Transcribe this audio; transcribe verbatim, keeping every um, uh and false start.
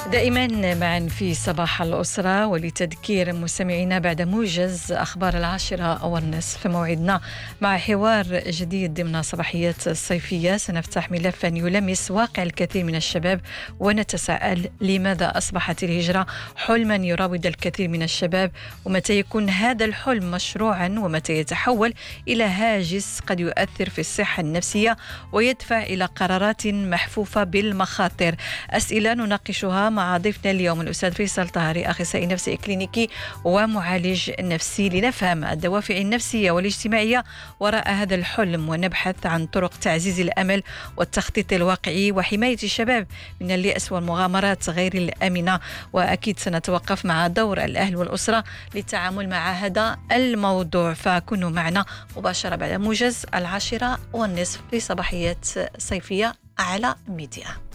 دائما معا في صباح الأسرة، ولتذكير مستمعينا بعد موجز أخبار العاشرة والنصف موعدنا مع حوار جديد ضمن صباحيات الصيفية. سنفتح ملفا يلمس واقع الكثير من الشباب ونتساءل: لماذا أصبحت الهجرة حلما يراود الكثير من الشباب؟ ومتى يكون هذا الحلم مشروعا؟ ومتى يتحول إلى هاجس قد يؤثر في الصحة النفسية ويدفع إلى قرارات محفوفة بالمخاطر؟ أسئلة نناقشها مع ضيفنا اليوم الأستاذ فيصل طهري، أخصائي نفسي كلينيكي ومعالج نفسي، لنفهم الدوافع النفسية والاجتماعية وراء هذا الحلم، ونبحث عن طرق تعزيز الأمل والتخطيط الواقعي وحماية الشباب من اليأس والمغامرات غير الآمنة. وأكيد سنتوقف مع دور الأهل والأسرة للتعامل مع هذا الموضوع، فكونوا معنا مباشرة بعد موجز العاشرة والنصف في صباحيات صيفية على ميديا.